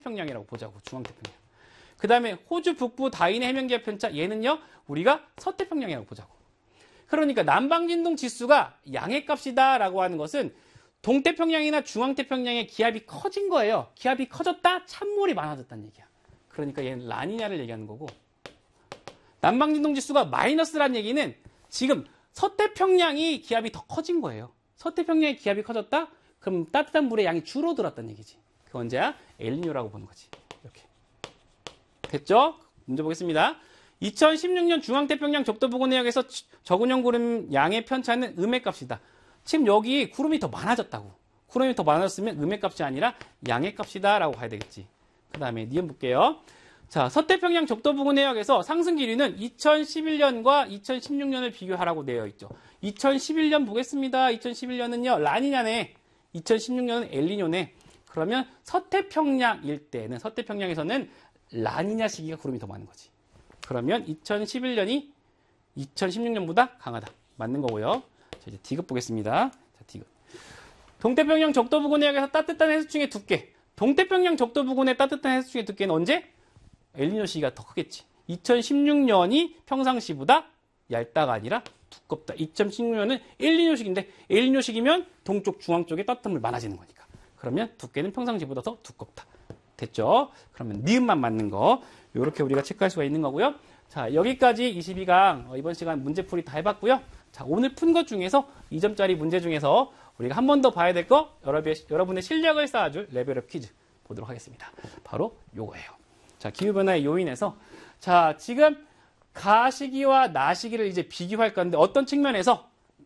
평양이라고 보자고. 중앙태평양. 그 다음에 호주 북부 다인해 해변기압 편차 얘는요 우리가 서태평양이라고 보자고. 그러니까 남방진동 지수가 양해값이다 라고 하는 것은 동태평양이나 중앙태평양의 기압이 커진 거예요. 기압이 커졌다 찬물이 많아졌다는 얘기야. 그러니까 얘는 라니냐를 얘기하는 거고, 남방진동 지수가 마이너스라는 얘기는 지금 서태평양이 기압이 더 커진 거예요. 서태평양의 기압이 커졌다? 그럼 따뜻한 물의 양이 줄어들었다는 얘기지. 그 언제야? 엘니뇨라고 보는 거지. 이렇게. 됐죠? 문제 보겠습니다. 2016년 중앙태평양 적도부근 해역에서 적은형 구름 양의 편차는 음해값이다. 지금 여기 구름이 더 많아졌다고. 구름이 더 많아졌으면 음해값이 아니라 양해값이다 라고 가야 되겠지. 그 다음에 니은 볼게요. 자, 서태평양 적도부근 해역에서 상승 기류는 2011년과 2016년을 비교하라고 되어 있죠. 2011년 보겠습니다. 2011년은요 라니냐네. 2016년은 엘니뇨네. 그러면 서태평양 일대는, 서태평양에서는 라니냐 시기가 구름이 더 많은 거지. 그러면 2011년이 2016년보다 강하다. 맞는 거고요. 자, 이제 디귿 보겠습니다. 자, 디귿. 동태평양 적도부근 해역에서 따뜻한 해수층의 두께. 동태평양 적도부근의 따뜻한 해수층의 두께는 언제? 엘니뇨 시기가 더 크겠지. 2016년이 평상시보다 얇다가 아니라 두껍다. 2016년은 엘니뇨 시기인데 엘니뇨 시기면 동쪽 중앙 쪽에 따뜻한 물 많아지는 거니까. 그러면 두께는 평상시보다 더 두껍다. 됐죠? 그러면 니은만 맞는 거 이렇게 우리가 체크할 수가 있는 거고요. 자, 여기까지 22강 이번 시간 문제풀이 다 해봤고요. 자, 오늘 푼 것 중에서 2점짜리 문제 중에서 우리가 한 번 더 봐야 될 거 여러분의 실력을 쌓아줄 레벨업 퀴즈 보도록 하겠습니다. 바로 요거예요. 자, 기후변화의 요인에서 자, 지금 가시기와 나시기를 이제 비교할 건데 어떤 측면에서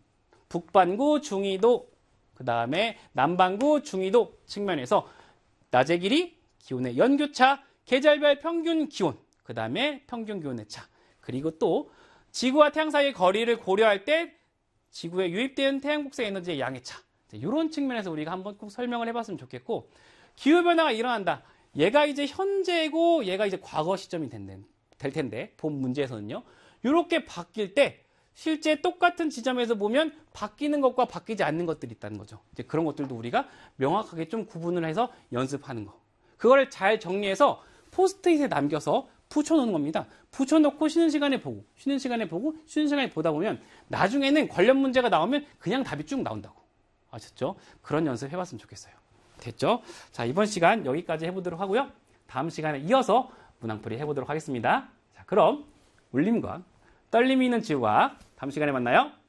북반구, 중위도, 그 다음에 남반구, 중위도 측면에서 낮의 길이, 기온의 연교차, 계절별 평균 기온, 그 다음에 평균 기온의 차, 그리고 또 지구와 태양 사이의 거리를 고려할 때 지구에 유입되는 태양 복사 에너지의 양의 차, 이런 측면에서 우리가 한번 꼭 설명을 해봤으면 좋겠고, 기후변화가 일어난다. 얘가 이제 현재고 얘가 이제 과거 시점이 될 텐데 본 문제에서는요. 이렇게 바뀔 때 실제 똑같은 지점에서 보면 바뀌는 것과 바뀌지 않는 것들이 있다는 거죠. 이제 그런 것들도 우리가 명확하게 좀 구분을 해서 연습하는 거. 그걸 잘 정리해서 포스트잇에 남겨서 붙여놓는 겁니다. 붙여놓고 쉬는 시간에 보고, 쉬는 시간에 보고, 쉬는 시간에 보다 보면 나중에는 관련 문제가 나오면 그냥 답이 쭉 나온다고. 아셨죠? 그런 연습 해봤으면 좋겠어요. 됐죠? 자, 이번 시간 여기까지 해보도록 하고요. 다음 시간에 이어서 문항풀이 해보도록 하겠습니다. 자, 그럼 울림과 떨림이 있는 지구과학 다음 시간에 만나요.